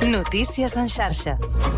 Notícies en xarxa.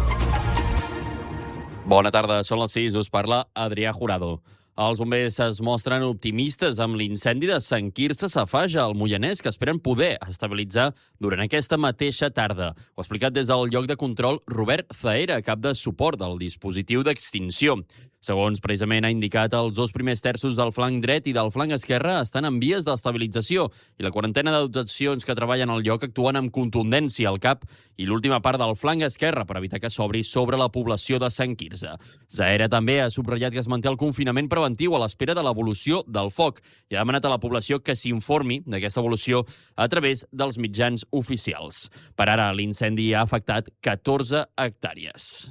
Bona tarda, són les 6, us parla Adrià Jurado. Els bombers es mostren optimistes amb l'incendi de Sant Quirze Safaja, al Moianès, que esperen poder estabilitzar durant aquesta mateixa tarda. Ho ha explicat des del lloc de control Robert Zaera, cap de suport del dispositiu d'extinció. Segons precisament ha indicat, els dos primers terços del flanc dret i del flanc esquerre estan en vies d'estabilització i la quarantena de dotacions que treballen al lloc actuen amb contundència al cap i l'última part del flanc esquerre per evitar que s'obri sobre la població de Sant Quirze. Zaera també ha subratllat que es manté el confinament preventiu a l'espera de l'evolució del foc i ha demanat a la població que s'informi d'aquesta evolució a través dels mitjans oficials. Per ara, l'incendi ha afectat 14 hectàrees.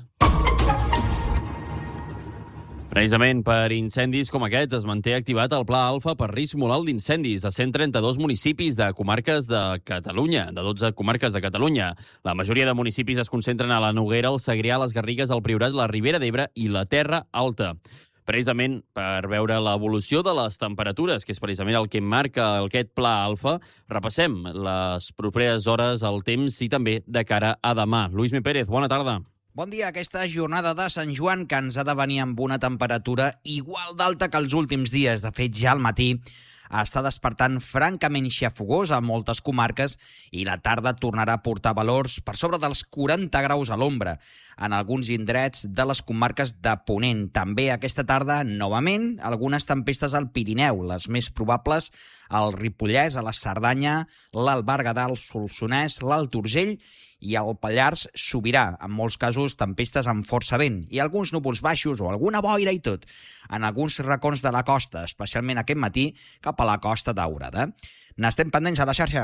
Precisament per incendis com aquests es manté activat el Pla Alfa per risc molt alt d'incendis a 132 municipis de comarques de Catalunya, de 12 comarques de Catalunya. La majoria de municipis es concentren a la Noguera, el Segrià, les Garrigues, el Priorat, la Ribera d'Ebre i la Terra Alta. Precisament per veure l'evolució de les temperatures, que és precisament el que marca aquest Pla Alfa, repassem les properes hores, el temps i també de cara a demà. Lluís Mi Pérez, bona tarda. Bon dia. Aquesta jornada de Sant Joan que ens ha de venir amb una temperatura igual d'alta que els últims dies. De fet, ja al matí està despertant francament xafogós a moltes comarques i la tarda tornarà a portar valors per sobre dels 40 graus a l'ombra en alguns indrets de les comarques de Ponent. També aquesta tarda, novament, algunes tempestes al Pirineu, les més probables al Ripollès, a la Cerdanya, l'Alt Berguedà, el Solsonès, l'Alt Urgell i al Pallars Sobirà, en molts casos tempestes amb força vent i alguns núvols baixos o alguna boira i tot en alguns racons de la costa, especialment aquest matí cap a la Costa Daurada. N'estem pendents a la xarxa.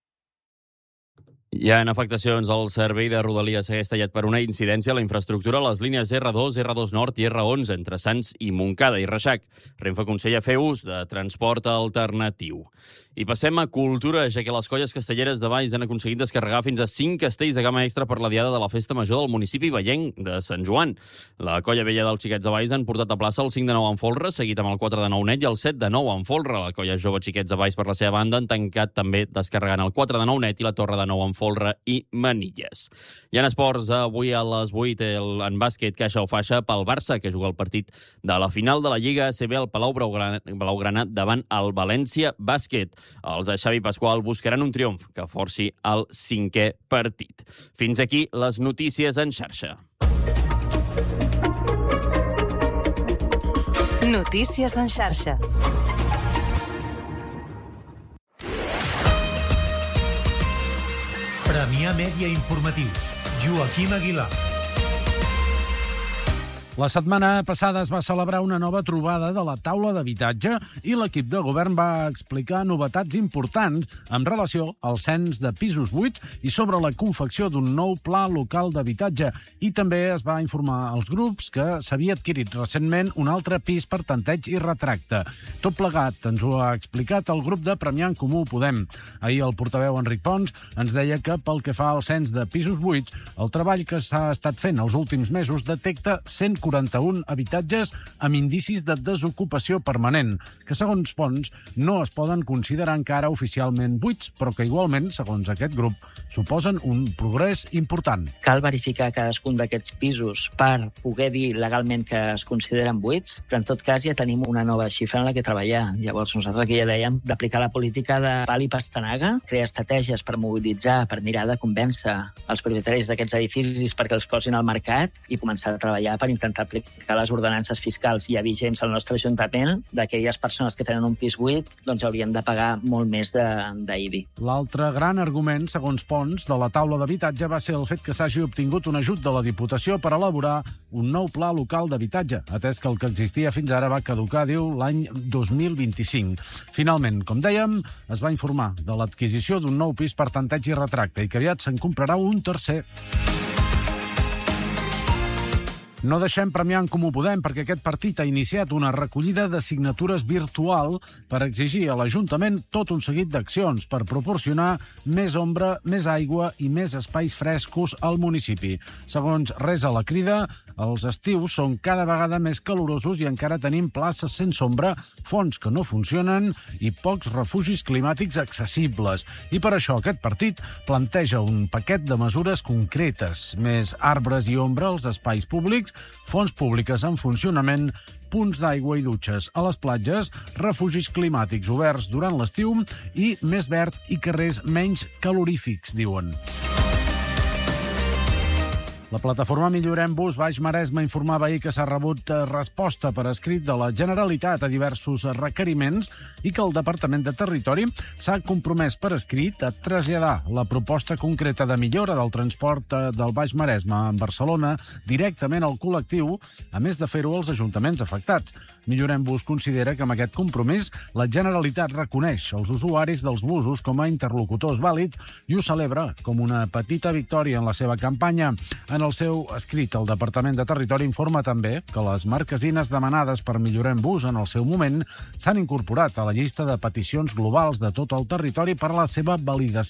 Hi ha afectacions al servei de Rodalies segueix tallat per una incidència a la infraestructura a les línies R2, R2 Nord i R11 entre Sants i Montcada i Reixac. Renfe aconsella fer ús de transport alternatiu. I passem a cultura, ja que les colles castelleres de Valls han aconseguit descarregar fins a 5 castells de gamma extra per la diada de la festa major del municipi vallenc de Sant Joan. La colla vella dels xiquets de Valls han portat a plaça el 5 de 9 en folre, seguit amb el 4 de 9 net i el 7 de 9 en folre. La colla jove xiquets de Valls, per la seva banda, han tancat també descarregant el 4 de 9 net i la torre de 9 en folre i manilles. I en esports, avui a les 8 en bàsquet, caixa o faixa pel Barça, que juga el partit de la final de la Lliga ACB al Palau Blaugrana davant el València Bàsquet. Els de Xavi Pasqual buscaran un triomf que forci el 5è partit. Fins aquí les notícies en xarxa. Notícies en xarxa. Premià Mèdia Informatius. Joaquim Aguilar. La setmana passada es va celebrar una nova trobada de la taula d'habitatge i l'equip de govern va explicar novetats importants en relació al cens de pisos buits i sobre la confecció d'un nou pla local d'habitatge. I també es va informar als grups que s'havia adquirit recentment un altre pis per tanteig i retracte. Tot plegat ens ho ha explicat el grup de Premià en Comú Podem. Ahir el portaveu Enric Pons ens deia que pel que fa al cens de pisos buits, el treball que s'ha estat fent els últims mesos detecta 141 habitatges amb indicis de desocupació permanent, que segons Pons no es poden considerar encara oficialment buits, però que igualment, segons aquest grup, suposen un progrés important. Cal verificar cadascun d'aquests pisos per poder dir legalment que es consideren buits, però en tot cas ja tenim una nova xifra en la que treballar. Llavors nosaltres aquí ja dèiem d'aplicar la política de pal i pastanaga, crear estratègies per mobilitzar, per mirar de convèncer els propietaris d'aquests edificis perquè els posin al mercat i començar a treballar per intentar aplicar les ordenances fiscals ja vigents al nostre ajuntament, d'aquelles persones que tenen un pis buit, doncs haurien de pagar molt més d'IBI. L'altre gran argument, segons Pons, de la taula d'habitatge va ser el fet que s'hagi obtingut un ajut de la Diputació per elaborar un nou pla local d'habitatge, atès que el que existia fins ara va caducar, diu, l'any 2025. Finalment, com dèiem, es va informar de l'adquisició d'un nou pis per tanteig i retracte i que aviat se'n comprarà un tercer. No deixem premiar en Comú Podem perquè aquest partit ha iniciat una recollida de signatures virtual per exigir a l'Ajuntament tot un seguit d'accions per proporcionar més ombra, més aigua i més espais frescos al municipi. Segons Resa la Crida, els estius són cada vegada més calorosos i encara tenim places sense ombra, fonts que no funcionen i pocs refugis climàtics accessibles. I per això aquest partit planteja un paquet de mesures concretes. Més arbres i ombra als espais públics, fonts públiques en funcionament, punts d'aigua i dutxes a les platges, refugis climàtics oberts durant l'estiu i més verd i carrers menys calorífics, diuen. La plataforma Millorem-vos Baix Maresme informava ahir que s'ha rebut resposta per escrit de la Generalitat a diversos requeriments i que el Departament de Territori s'ha compromès per escrit a traslladar la proposta concreta de millora del transport del Baix Maresme en Barcelona directament al col·lectiu, a més de fer-ho als ajuntaments afectats. Millorem-vos considera que amb aquest compromís la Generalitat reconeix els usuaris dels busos com a interlocutors vàlids i ho celebra com una petita victòria en la seva campanya. En el seu escrit, el Departament de Territori informa també que les marquesines demanades per Millorem-vos en el seu moment s'han incorporat a la llista de peticions globals de tot el territori per a la seva validació.